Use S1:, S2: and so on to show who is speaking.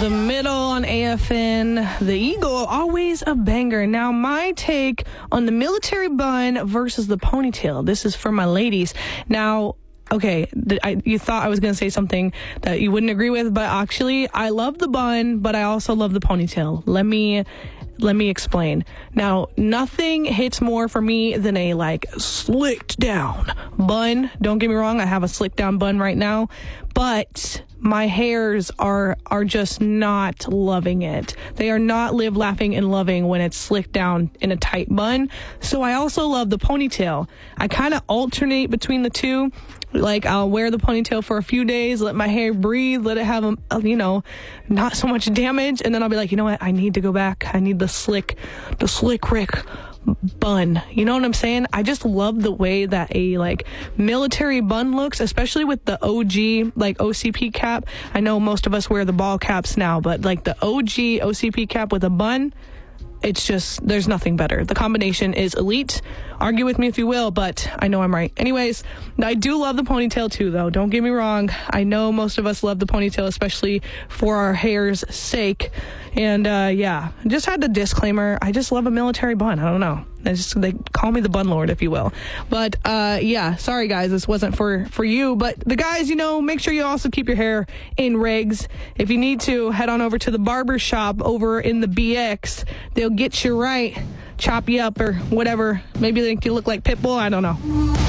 S1: the middle on AFN. The Eagle, always a banger. Now, my take on the military bun versus the ponytail. This is for my ladies. Now, okay, you thought I was going to say something that you wouldn't agree with, but actually, I love the bun, but I also love the ponytail. Let me explain. Now, nothing hits more for me than a slicked down bun. Don't get me wrong, I have a slicked down bun right now, but my hairs are just not loving it. They are not live, laughing, and loving when it's slicked down in a tight bun. So I also love the ponytail. I kind of alternate between the two. I'll wear the ponytail for a few days, let my hair breathe, let it have, not so much damage. And then I'll be like, you know what? I need to go back. I need the slick Rick bun. You know what I'm saying? I just love the way that a military bun looks, especially with the OG OCP cap. I know most of us wear the ball caps now, but the OG OCP cap with a bun, it's just, there's nothing better. The combination is elite. Argue with me if you will, but I know I'm right. Anyways, I do love the ponytail too, though. Don't get me wrong. I know most of us love the ponytail, especially for our hair's sake. And just had the disclaimer. I just love a military bun. I don't know. They call me the bun lord, if you will. But sorry guys, this wasn't for you. But the guys, make sure you also keep your hair in rigs. If you need to, head on over to the barber shop over in the BX. They'll get you right, chop you up or whatever. Maybe they make you look like Pitbull. I don't know.